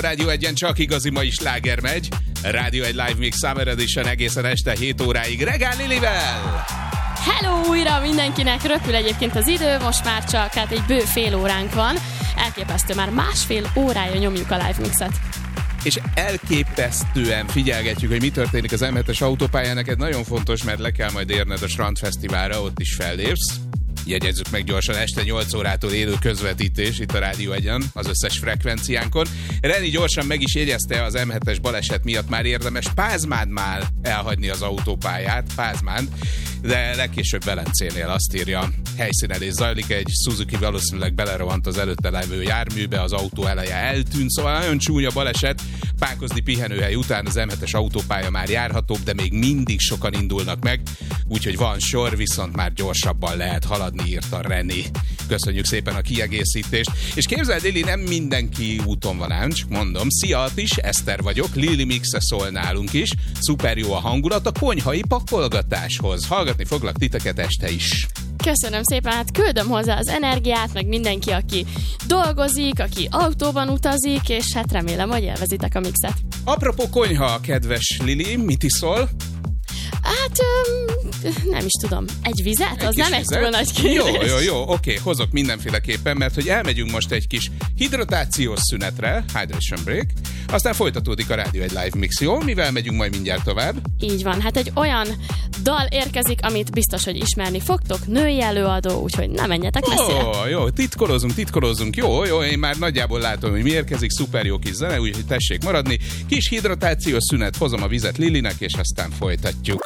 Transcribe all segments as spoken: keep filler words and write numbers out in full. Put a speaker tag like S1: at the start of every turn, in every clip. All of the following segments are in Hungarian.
S1: Rádió egyen csak igazi mai sláger megy. Rádió egy Live Mix Summer Edition egészen este hét óráig Regál Lilivel!
S2: Hello újra mindenkinek! Röpül egyébként az idő, most már csak hát egy bő fél óránk van. Elképesztő, már másfél órája nyomjuk a Live Mixet.
S1: És elképesztően figyelgetjük, hogy mi történik az em hetes autópályán. Neked nagyon fontos, mert le kell majd érned a Strandfesztiválra, ott is fellépsz. Jegyezzük meg gyorsan, este nyolc órától élő közvetítés itt a Rádió egyen, az összes frekvenciánkon. Reni gyorsan meg is jegyezte, az em hetes baleset miatt már érdemes Pázmándnál elhagyni az autópályát, Pázmánd, de legkésőbb Velencénél, azt írja, helyszínelés zajlik, egy Suzuki valószínűleg belerohant az előtte levő járműbe, az autó eleje eltűnt, szóval nagyon csúnya baleset. Pákozni pihenőhely után az em hetes autópálya már járhatóbb, de még mindig sokan indulnak meg, úgyhogy van sor, viszont már gyorsabban lehet haladni, írta Reni. Köszönjük szépen a kiegészítést. És képzeld, Lili, nem mindenki úton van ám, csak mondom. Szia, is, Eszter vagyok, Lili Mixe szól nálunk is. Szuper jó a hangulat a konyhai pakolgatáshoz. Hallgatni foglak titeket este is.
S2: Köszönöm szépen, hát küldöm hozzá az energiát, meg mindenki, aki dolgozik, aki autóban utazik, és hát remélem, hogy élvezitek a mixet.
S1: Apropó konyha, kedves Lili, mit iszol?
S2: Hát, öm, nem is tudom. Egy vizet?
S1: Egy
S2: az nem
S1: vizet?
S2: egy túl nagy kérdés.
S1: Jó, jó, jó, oké, hozok mindenféleképpen, mert hogy elmegyünk most egy kis hidratációs szünetre, hydration break, aztán folytatódik a Rádió egy Live Mix, jó? Mivel megyünk majd mindjárt tovább?
S2: Így van, hát egy olyan dal érkezik, amit biztos, hogy ismerni fogtok, női előadó, úgyhogy ne menjetek messzire.
S1: Ó, jó, titkolózunk, titkolózunk, jó, jó, én már nagyjából látom, hogy mi érkezik, szuper jó kis zene, úgyhogy tessék maradni. Kis hidratációs szünet, hozom a vizet Lilinek, és aztán folytatjuk.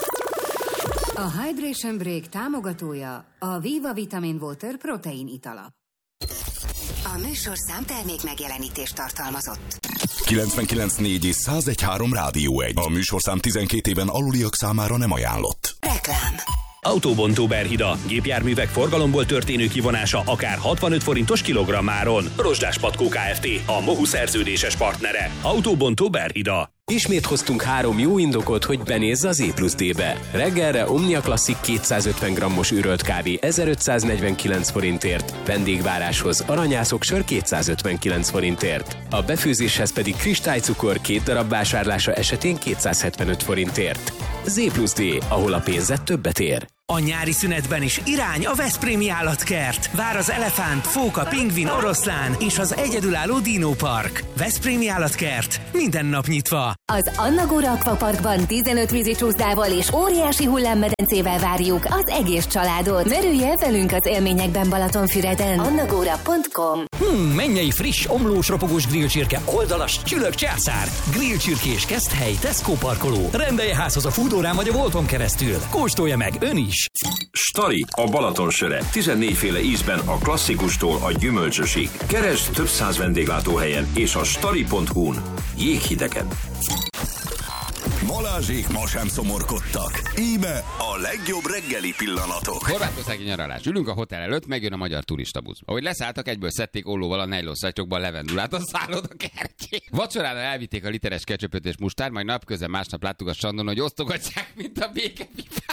S3: A Hydration Break támogatója a Viva Vitamin Water protein itala. A műsorszám termék megjelenítést tartalmazott.
S4: kilencvenkilenc négy és száz egy három Rádió egy. A műsorszám tizenkét éven aluliak számára nem ajánlott.
S3: Reklám.
S5: Autóbontó Berhida. Gépjárművek forgalomból történő kivonása akár hatvanöt forintos kilogrammáron. Rozsdás Patkó Kft. A Mohu szerződéses partnere. Autóbontó Berhida.
S6: Ismét hoztunk három jó indokot, hogy benézz az E plusz D-be. Reggelre Omnia Classic kétszázötven grammos űrölt kávé ezerötszáznegyvenkilenc forintért, vendégváráshoz aranyászok sör kétszázötvenkilenc forintért. A befőzéshez pedig kristálycukor két darab vásárlása esetén kétszázhetvenöt forintért. Z plusz D, ahol a pénzed többet ér.
S7: A nyári szünetben is irány a Veszprémi Állatkert. Vár az elefánt, fóka, pingvin, oroszlán és az egyedülálló dinópark. Veszprémi Állatkert. Minden nap nyitva.
S8: Az Anna Góra Akvaparkban tizenöt vízicsúszdával és óriási hullámmedencével várjuk az egész családot. Merülj el velünk az élményekben Balatonfüreden. annagóra pont com.
S7: Hmm, mennyei friss, omlós, ropogós grillcsirke, oldalas, csülök császár. Grillcsirkés Keszthely, Tesco parkoló. Rendelje házhoz a Foodórán vagy a Volton keresztül. Kóstolja meg ön is.
S9: Stari, a Balaton söre. tizennégyféle ízben a klasszikustól a gyümölcsösig. Keresd több száz vendéglátóhelyen és a stari pont hu-n. Jéghidegen.
S4: Balázsék ma sem szomorkodtak. Íme a legjobb reggeli pillanatok.
S10: Horvátországi nyaralás. Ülünk a hotel előtt, megjön a magyar turistabusz. Ahogy leszálltak, egyből szedték ollóval a nejlon szatyrokban levendulát a szálloda kertjén. Vacsorára elvitték a literes ketchupöt és mustár, majd napközben másnap láttuk a strandon, hogy osztogatják, mint a békepipát.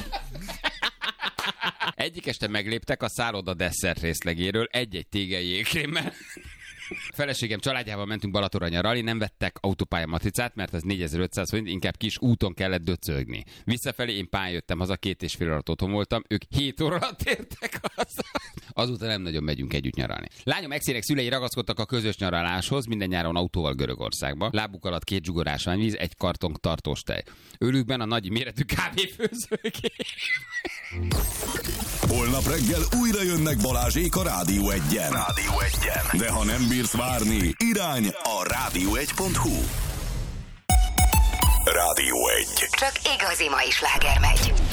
S10: Egyik este megléptek a szálloda desszert részlegéről egy-egy tégely jégkrémmel. Feleségem családjával mentünk Balatonra nyaralni, nem vettek autópálya matricát, mert az négyezer-ötszáz forint, inkább kis úton kellett döcögni. Visszafelé én pályán jöttem haza, két és fél alatt otthon voltam, ők hét óra alatt értek haza. Azóta nem nagyon megyünk együtt nyaralni. Lányom exérek szülei ragaszkodtak a közös nyaraláshoz, minden nyáron autóval Görögországba. Lábuk alatt két zsugor ásványvíz, egy karton tartós tej. Ölükben a nagy méretű kávéfőzőgép.
S4: Holnap reggel újra jönnek Balázsék a Rádió egyen. Rádió egyen. De ha nem bírsz várni, irány a rádió egy pont hu. Rádió egy.
S3: Csak igazi mai sláger megy.